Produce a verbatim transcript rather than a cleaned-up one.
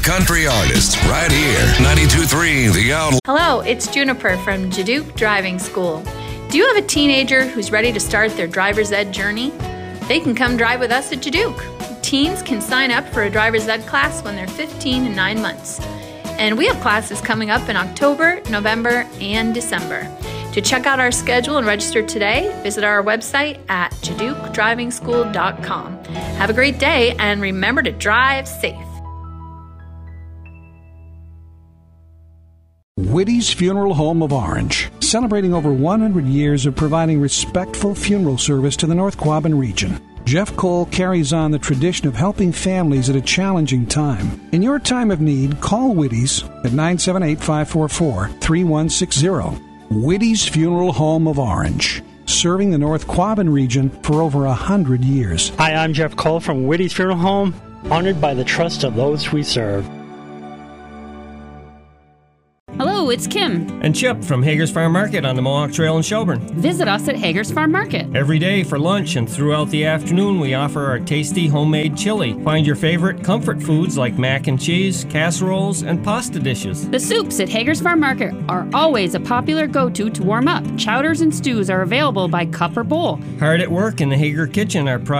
country artists right here. ninety-two point three The Outlaw. Hello, it's Juniper from Jaduke Driving School. Do you have a teenager who's ready to start their driver's ed journey? They can come drive with us at Jaduke. Teens can sign up for a driver's ed class when they're fifteen and nine months. And we have classes coming up in October, November, and December. To check out our schedule and register today, visit our website at jaduke driving school dot com. Have a great day, and remember to drive safe. Whitty's Funeral Home of Orange, celebrating over one hundred years of providing respectful funeral service to the North Quabbin region. Jeff Cole carries on the tradition of helping families at a challenging time. In your time of need, call Whitty's at nine seven eight, five four four, three one six zero. Whitty's Funeral Home of Orange, serving the North Quabbin region for over a hundred years. Hi, I'm Jeff Cole from Whitty's Funeral Home, honored by the trust of those we serve. Hello, it's Kim. And Chip from Hager's Farm Market on the Mohawk Trail in Shelburne. Visit us at Hager's Farm Market. Every day for lunch and throughout the afternoon, we offer our tasty homemade chili. Find your favorite comfort foods like mac and cheese, casseroles, and pasta dishes. The soups at Hager's Farm Market are always a popular go-to to warm up. Chowders and stews are available by cup or bowl. Hard at work in the Hager kitchen, our